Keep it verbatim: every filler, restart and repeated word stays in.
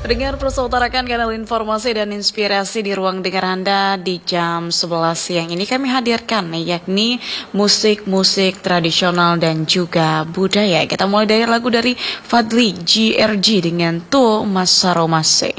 Dengar persautarakan kanal informasi dan inspirasi di ruang dengar Anda di jam sebelas siang ini kami hadirkan yakni musik-musik tradisional dan juga budaya. Kita mulai dari lagu dari Fadli G R G dengan Tu Masaromase.